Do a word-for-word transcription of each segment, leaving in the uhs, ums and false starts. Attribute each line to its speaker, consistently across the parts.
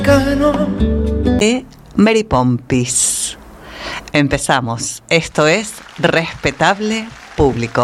Speaker 1: De Mary Pompis. Empezamos. Esto es Respetable Público.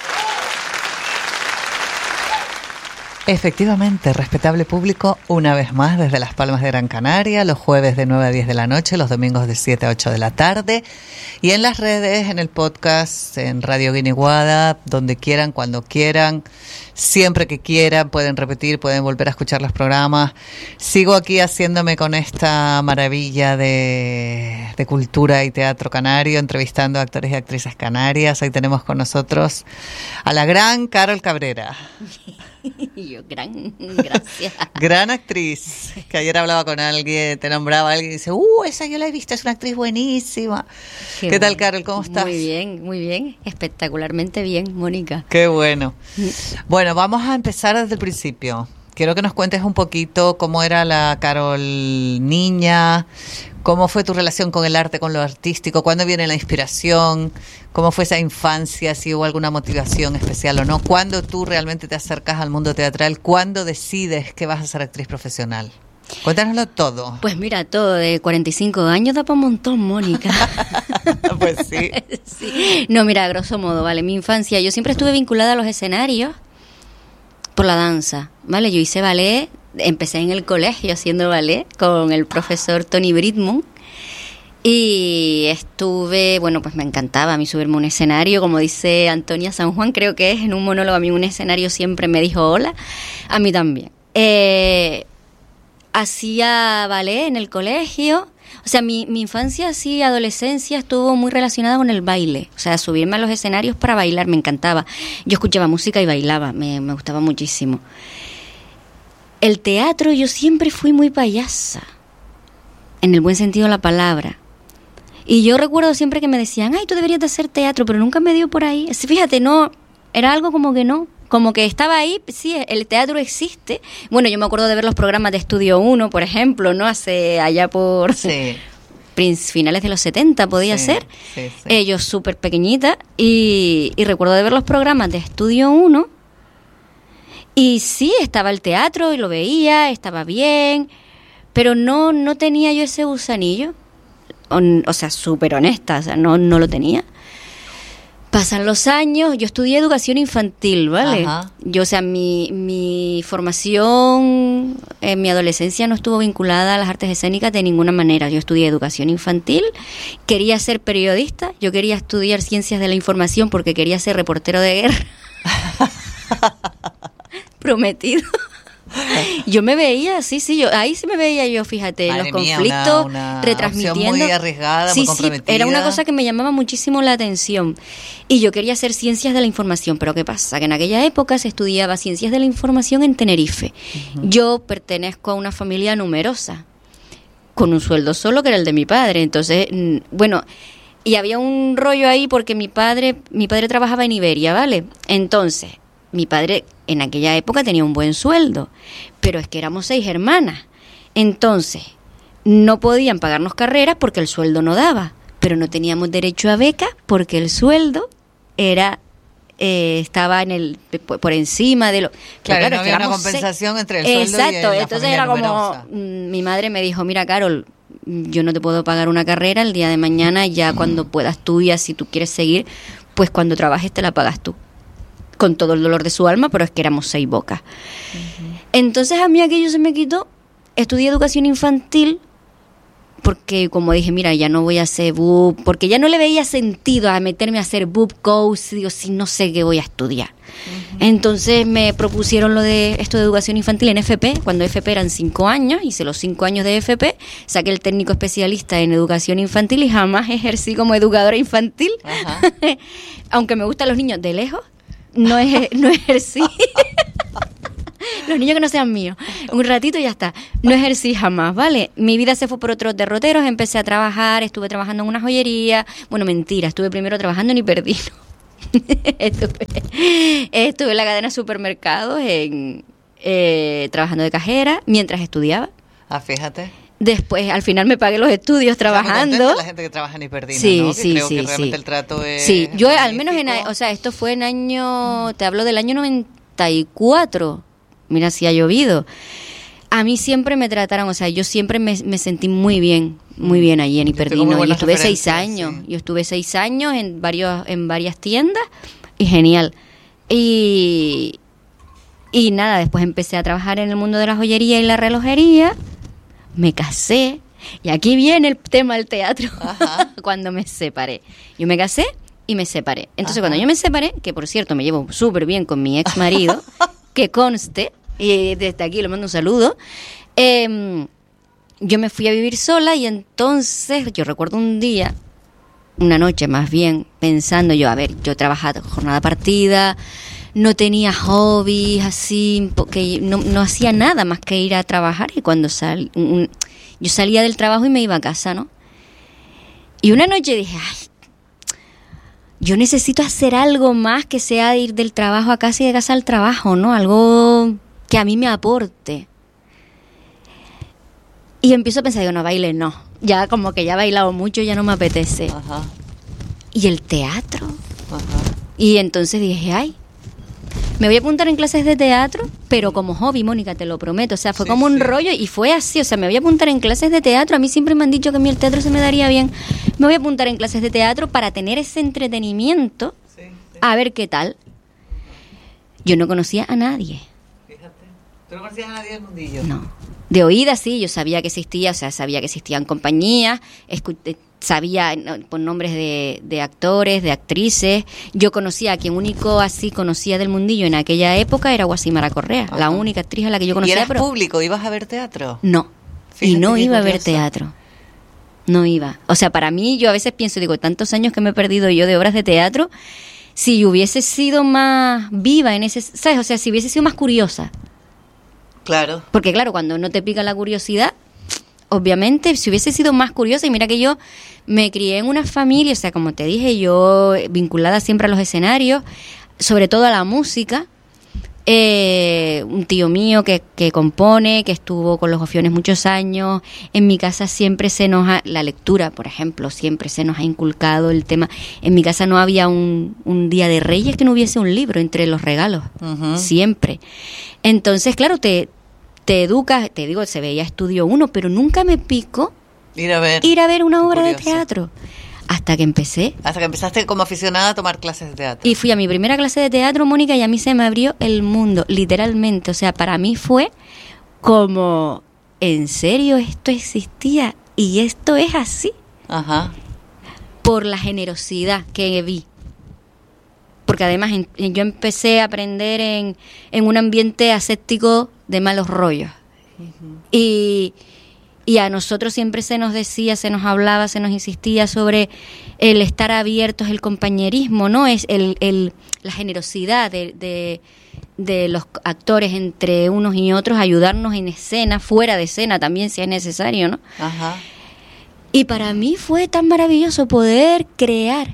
Speaker 1: Efectivamente, Respetable Público, una vez más desde Las Palmas de Gran Canaria, los jueves de nueve a diez de la noche, los domingos de siete a ocho de la tarde, y en las redes, en el podcast, en Radio Guiniguada, donde quieran, cuando quieran, siempre que quieran, pueden repetir, pueden volver a escuchar los programas. Sigo aquí haciéndome con esta maravilla de, de cultura y teatro canario, entrevistando a actores y actrices canarias. Hoy tenemos con nosotros a la gran Carol Cabrera.
Speaker 2: Yo, gran, gracias.
Speaker 1: Gran actriz, que ayer hablaba con alguien, te nombraba alguien y dice, uh, esa yo la he visto, es una actriz buenísima. Qué, ¿Qué tal, Carol? ¿Cómo estás?
Speaker 2: Muy bien, muy bien, espectacularmente bien, Mónica.
Speaker 1: Qué bueno. Bueno, vamos a empezar desde el principio. Quiero que nos cuentes un poquito cómo era la Carol niña, cómo fue tu relación con el arte, con lo artístico, cuándo viene la inspiración, cómo fue esa infancia, si hubo alguna motivación especial o no, cuándo tú realmente te acercas al mundo teatral, cuándo decides que vas a ser actriz profesional. Cuéntanoslo todo.
Speaker 2: Pues mira, todo de cuarenta y cinco años da para un montón, Mónica.
Speaker 1: Pues sí.
Speaker 2: Sí. No, mira, a grosso modo, vale, mi infancia, yo siempre estuve vinculada a los escenarios por la danza, ¿vale? Yo hice ballet, empecé en el colegio haciendo ballet con el profesor Tony Bridmond y estuve, bueno, pues me encantaba a mí subirme a un escenario, como dice Antonia San Juan, creo que es en un monólogo, a mí un escenario siempre me dijo hola, a mí también. Eh, hacía ballet en el colegio, o sea, mi, mi infancia, sí, adolescencia estuvo muy relacionada con el baile, o sea, subirme a los escenarios para bailar, me encantaba. Yo escuchaba música y bailaba, me, me gustaba muchísimo. El teatro, yo siempre fui muy payasa, en el buen sentido de la palabra. Y yo recuerdo siempre que me decían, ay, tú deberías de hacer teatro, pero nunca me dio por ahí. Fíjate, no, era algo como que no, como que estaba ahí, sí, el teatro existe. Bueno, yo me acuerdo de ver los programas de Estudio uno, por ejemplo, ¿no? Hace allá por
Speaker 1: sí.
Speaker 2: finales de los setenta, podía
Speaker 1: sí,
Speaker 2: ser.
Speaker 1: Sí, sí.
Speaker 2: Eh, yo súper pequeñita, y, y recuerdo de ver los programas de Estudio uno. Y sí, estaba el teatro y lo veía, estaba bien, pero no no tenía yo ese gusanillo, o, o sea, súper honesta, o sea, no, no lo tenía. Pasan los años, yo estudié educación infantil, ¿vale?
Speaker 1: Ajá.
Speaker 2: Yo, o sea, mi, mi formación en mi adolescencia no estuvo vinculada a las artes escénicas de ninguna manera. Yo estudié educación infantil, quería ser periodista, yo quería estudiar ciencias de la información porque quería ser reportero de guerra. Prometido. Yo me veía, sí, sí, yo ahí sí me veía yo, fíjate,
Speaker 1: Madre
Speaker 2: los
Speaker 1: mía,
Speaker 2: conflictos,
Speaker 1: una, una
Speaker 2: retransmitiendo.
Speaker 1: muy arriesgada,
Speaker 2: sí,
Speaker 1: muy comprometida.
Speaker 2: Sí, era una cosa que me llamaba muchísimo la atención. Y yo quería hacer ciencias de la información, pero ¿qué pasa? Que en aquella época se estudiaba ciencias de la información en Tenerife. Uh-huh. Yo pertenezco a una familia numerosa, con un sueldo solo que era el de mi padre. Entonces, bueno, y había un rollo ahí porque mi padre, mi padre trabajaba en Iberia, ¿vale? Entonces, mi padre en aquella época tenía un buen sueldo, pero es que éramos seis hermanas. Entonces, no podían pagarnos carreras porque el sueldo no daba, pero no teníamos derecho a beca porque el sueldo era eh, estaba en el por encima de lo...
Speaker 1: Claro,
Speaker 2: claro,
Speaker 1: no había una compensación seis. Entre el sueldo
Speaker 2: Exacto,
Speaker 1: y la
Speaker 2: entonces era
Speaker 1: numerosa.
Speaker 2: Como... Mi madre me dijo, mira, Carol, yo no te puedo pagar una carrera el día de mañana, ya cuando puedas tú, ya si tú quieres seguir, pues cuando trabajes te la pagas tú. Con todo el dolor de su alma, pero es que éramos seis bocas. Uh-huh. Entonces a mí aquello se me quitó. Estudié educación infantil porque, como dije, mira, ya no voy a hacer B U P, porque ya no le veía sentido a meterme a hacer B U P coach, digo, si no sé qué voy a estudiar. Uh-huh. Entonces me propusieron lo de esto de educación infantil en F P, cuando F P eran cinco años, hice los cinco años de F P, saqué el técnico especialista en educación infantil y jamás ejercí como educadora infantil, uh-huh. Aunque me gustan los niños de lejos. No, es, no ejercí. Los niños que no sean míos. Un ratito y ya está. No ejercí jamás, ¿vale? Mi vida se fue por otros derroteros. Empecé a trabajar, estuve trabajando en una joyería. Bueno, mentira, estuve primero trabajando en Hiperdino. estuve, estuve en la cadena de supermercados, en, eh, trabajando de cajera, mientras estudiaba.
Speaker 1: Ah, fíjate.
Speaker 2: Después, al final me pagué los estudios trabajando.
Speaker 1: La gente que trabaja en Hiperdino,
Speaker 2: sí,
Speaker 1: ¿no? Que
Speaker 2: sí,
Speaker 1: creo
Speaker 2: sí,
Speaker 1: que realmente
Speaker 2: sí.
Speaker 1: el trato es
Speaker 2: sí, yo
Speaker 1: magnífico.
Speaker 2: Al menos en, o sea, esto fue en año, te hablo del año noventa y cuatro. Mira si ha llovido. A mí siempre me trataron, o sea, yo siempre me, me sentí muy bien, muy bien allí en Hiperdino. Yo estuve seis años, sí. yo estuve seis años en varios, en varias tiendas y genial. Y, y nada, después empecé a trabajar en el mundo de la joyería y la relojería, me casé, y aquí viene el tema del teatro, cuando me separé. Yo me casé y me separé. Entonces, Ajá. cuando yo me separé, que por cierto me llevo súper bien con mi ex marido, que conste, y desde aquí le mando un saludo, eh, yo me fui a vivir sola y entonces yo recuerdo un día, una noche más bien, pensando yo, a ver, yo trabajaba jornada partida, no tenía hobbies así, porque no, no hacía nada más que ir a trabajar y cuando sal, un, yo salía del trabajo y me iba a casa, ¿no? Y una noche dije, ay, yo necesito hacer algo más que sea ir del trabajo a casa y de casa al trabajo, ¿no? Algo que a mí me aporte. Y empiezo a pensar, digo, no, baile no. Ya como que ya he bailado mucho, ya no me apetece. Ajá. Y el teatro. Ajá. Y entonces dije, ay, me voy a apuntar en clases de teatro, pero como hobby, Mónica, te lo prometo. O sea, fue sí, como un sí. rollo y fue así. O sea, me voy a apuntar en clases de teatro. A mí siempre me han dicho que a mí el teatro se me daría bien. Me voy a apuntar en clases de teatro para tener ese entretenimiento. Sí, sí. A ver qué tal. Yo no conocía a nadie.
Speaker 1: ¿Tú no conocías a nadie del mundillo?
Speaker 2: No. De oídas sí, yo sabía que existía, o sea, sabía que existían compañías, escu- sabía no, por nombres de, de actores, de actrices. Yo conocía, a quien único así conocía del mundillo en aquella época era Guasimara Correa, Ajá. la única actriz a la que yo conocía.
Speaker 1: ¿Y eras
Speaker 2: pero
Speaker 1: público? ¿Ibas a ver teatro?
Speaker 2: No, Fíjate y no iba a ver teatro. No iba. O sea, para mí, yo a veces pienso, digo, tantos años que me he perdido yo de obras de teatro, si hubiese sido más viva en ese, ¿sabes? O sea, si hubiese sido más curiosa.
Speaker 1: Claro.
Speaker 2: Porque claro, cuando no te pica la curiosidad, obviamente, si hubiese sido más curiosa, y mira que yo me crié en una familia, o sea, como te dije, yo vinculada siempre a los escenarios, sobre todo a la música, eh, un tío mío que, que compone, que estuvo con los Gofiones muchos años, en mi casa siempre se nos ha, la lectura, por ejemplo, siempre se nos ha inculcado el tema, en mi casa no había un, un día de Reyes que no hubiese un libro entre los regalos, uh-huh. siempre. Entonces, claro, te... te educas, te digo, se veía Estudio uno, pero nunca me pico
Speaker 1: ir a ver,
Speaker 2: ir a ver una obra curioso. de teatro. Hasta que empecé.
Speaker 1: Hasta que empezaste como aficionada a tomar clases de teatro.
Speaker 2: Y fui a mi primera clase de teatro, Mónica, y a mí se me abrió el mundo, literalmente. O sea, para mí fue como, ¿en serio esto existía? Y esto es así. Ajá. Por la generosidad que vi. Porque además en, yo empecé a aprender en, en un ambiente aséptico de malos rollos. Uh-huh. Y, y a nosotros siempre se nos decía, se nos hablaba, se nos insistía sobre el estar abiertos, el compañerismo, ¿no? Es el, el, la generosidad de, de, de los actores entre unos y otros, ayudarnos en escena, fuera de escena también si es necesario, ¿no? Ajá. Y para mí fue tan maravilloso poder crear,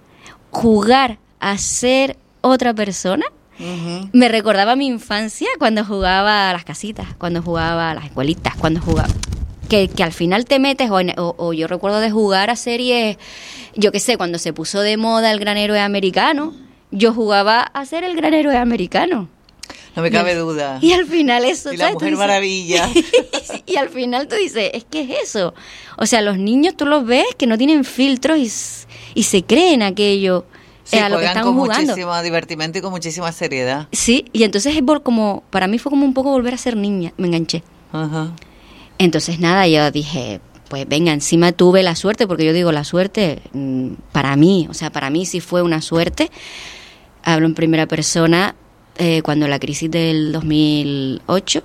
Speaker 2: jugar, a ser otra persona. Uh-huh. Me recordaba mi infancia cuando jugaba a las casitas, cuando jugaba a las escuelitas, cuando jugaba que, que al final te metes o, o, o yo recuerdo de jugar a series, yo qué sé, cuando se puso de moda el Gran Héroe Americano, yo jugaba a ser el Gran Héroe Americano.
Speaker 1: No me cabe y, duda.
Speaker 2: Y al final eso...
Speaker 1: Y la Mujer dices, Maravilla.
Speaker 2: Y al final tú dices, es que es eso. O sea, los niños tú los ves que no tienen filtros y, y se creen aquello.
Speaker 1: Sí,
Speaker 2: a lo que están
Speaker 1: con
Speaker 2: jugando.
Speaker 1: Muchísimo divertimento y con muchísima seriedad.
Speaker 2: Sí, y entonces es como, para mí fue como un poco volver a ser niña, me enganché. Ajá. Entonces nada, yo dije, pues venga, encima tuve la suerte, porque yo digo la suerte, para mí, o sea, para mí sí fue una suerte. Hablo en primera persona, eh, cuando la crisis del dos mil ocho,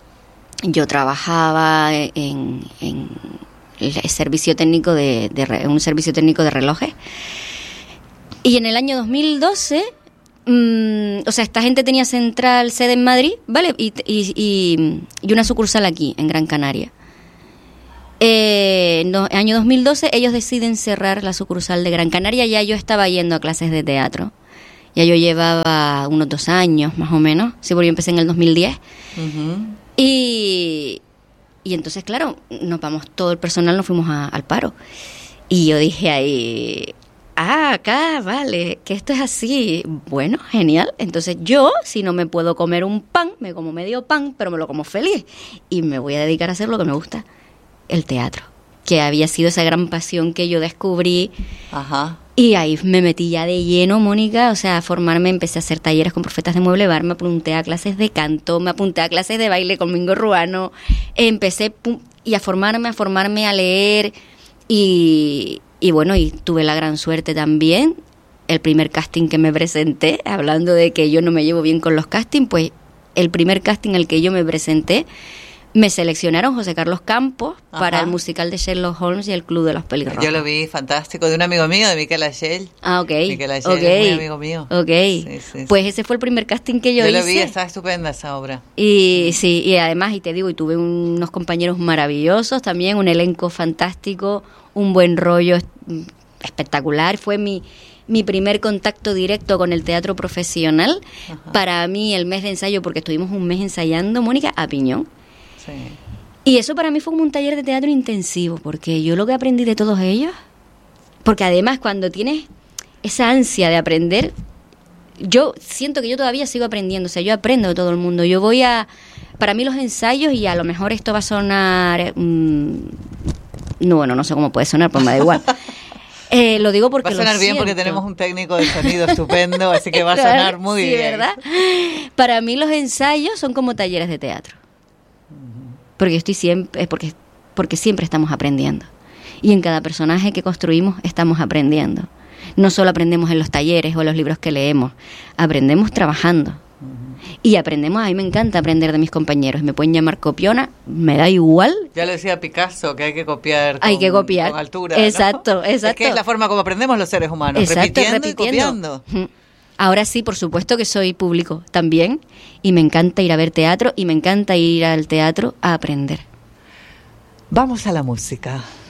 Speaker 2: yo trabajaba en, en el servicio técnico de, de un servicio técnico de relojes. Y en el año dos mil doce, mmm, o sea, esta gente tenía central, sede en Madrid, ¿vale? Y, y, y, y una sucursal aquí, en Gran Canaria. Eh, en el año dos mil doce, ellos deciden cerrar la sucursal de Gran Canaria. Ya yo estaba yendo a clases de teatro. Ya yo llevaba unos dos años, más o menos. Sí, porque yo empecé en el dos mil diez. Uh-huh. Y, y entonces, claro, nos vamos, todo el personal nos fuimos a, al paro. Y yo dije ahí... ah, acá, vale, que esto es así. Bueno, genial. Entonces yo, si no me puedo comer un pan, me como medio pan, pero me lo como feliz. Y me voy a dedicar a hacer lo que me gusta, el teatro. Que había sido esa gran pasión que yo descubrí.
Speaker 1: Ajá.
Speaker 2: Y ahí me metí ya de lleno, Mónica, o sea, a formarme, empecé a hacer talleres con profetas de mueble bar, me apunté a clases de canto, me apunté a clases de baile con Mingo Ruano, empecé pum, y a formarme, a formarme, a leer y, y bueno, y tuve la gran suerte también, el primer casting que me presenté, hablando de que yo no me llevo bien con los castings, pues el primer casting al que yo me presenté, me seleccionaron José Carlos Campos. Ajá. Para el musical de Sherlock Holmes y el Club de los Pelirrojos.
Speaker 1: Yo lo vi, fantástico, de un amigo mío, de Miquel Agell.
Speaker 2: Ah, ok.
Speaker 1: Miquel Agell
Speaker 2: okay.
Speaker 1: es muy amigo mío.
Speaker 2: Ok.
Speaker 1: Sí, sí,
Speaker 2: pues
Speaker 1: sí.
Speaker 2: ese fue el primer casting que yo,
Speaker 1: yo
Speaker 2: hice.
Speaker 1: Yo lo vi, está estupenda esa obra.
Speaker 2: Y sí, y además, y te digo, y tuve unos compañeros maravillosos también, un elenco fantástico, un buen rollo espectacular. Fue mi... mi primer contacto directo con el teatro profesional. Ajá. Para mí el mes de ensayo, porque estuvimos un mes ensayando, Mónica, a piñón.
Speaker 1: Sí.
Speaker 2: Y eso para mí fue como un taller de teatro intensivo, porque yo lo que aprendí de todos ellos, porque además cuando tienes esa ansia de aprender, yo siento que yo todavía sigo aprendiendo, o sea, yo aprendo de todo el mundo. Yo voy a, para mí los ensayos, y a lo mejor esto va a sonar, mmm, no, bueno, no sé cómo puede sonar, pues me da igual. Eh, lo digo porque
Speaker 1: va a sonar
Speaker 2: lo
Speaker 1: bien
Speaker 2: siento.
Speaker 1: Porque tenemos un técnico de sonido estupendo, así que va a sonar muy
Speaker 2: sí,
Speaker 1: bien.
Speaker 2: ¿verdad? Para mí los ensayos son como talleres de teatro. Porque estoy siempre, porque, porque siempre estamos aprendiendo. Y en cada personaje que construimos estamos aprendiendo. No solo aprendemos en los talleres o en los libros que leemos, aprendemos trabajando. Uh-huh. Y aprendemos, a mí me encanta aprender de mis compañeros. Me pueden llamar copiona, me da igual.
Speaker 1: Ya lo decía Picasso, que hay que copiar con,
Speaker 2: hay que copiar.
Speaker 1: con altura.
Speaker 2: Exacto,
Speaker 1: ¿no?
Speaker 2: exacto.
Speaker 1: Es que es la forma como aprendemos los seres humanos,
Speaker 2: exacto,
Speaker 1: repitiendo,
Speaker 2: repitiendo
Speaker 1: y copiando.
Speaker 2: Ahora sí, por supuesto que soy público también, y me encanta ir a ver teatro, y me encanta ir al teatro a aprender.
Speaker 1: Vamos a la música.